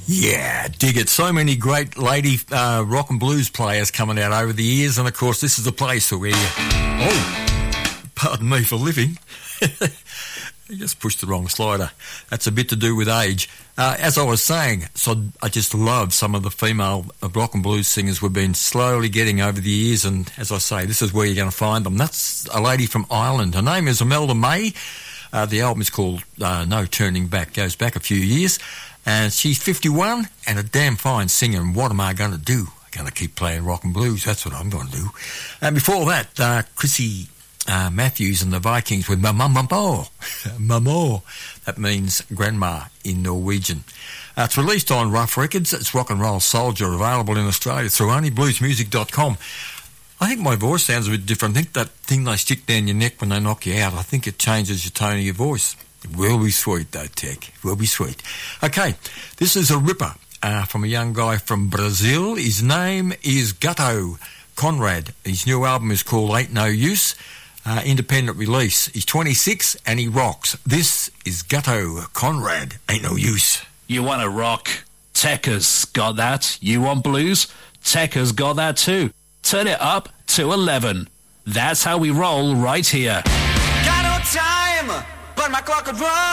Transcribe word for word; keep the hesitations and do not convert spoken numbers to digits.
Yeah, dig it. So many great lady uh, rock and blues players coming out over the years, and of course this is a place where you... Oh, pardon me for living. I just pushed the wrong slider. That's a bit to do with age. Uh, as I was saying, so I just love some of the female rock and blues singers we've been slowly getting over the years, and as I say, this is where you're going to find them. That's a lady from Ireland. Her name is Imelda May. Uh, the album is called uh, No Turning Back, goes back a few years, and she's fifty-one and a damn fine singer, and what am I going to do? I'm going to keep playing rock and blues, that's what I'm going to do. And before that, uh, Chrissy... Uh, Matthews and the Vikings with Mamamo. Mamo. That means grandma in Norwegian. Uh, it's released on Rough Records. It's Rock and Roll Soldier, available in Australia through only blues music dot com. I think my voice sounds a bit different. I think that thing they stick down your neck when they knock you out, I think it changes your tone of your voice. It will be sweet though, Tech. It will be sweet. Okay, this is a ripper uh, from a young guy from Brazil. His name is Gutto Conrad. His new album is called Ain't No Use. Uh, independent release. He's twenty-six and he rocks. This is Gutto Conrad. Ain't No Use. You want to rock? Tekka's got that. You want blues? Tekka's got that too. Turn it up to eleven. That's how we roll right here. Got no time, but my clock could run.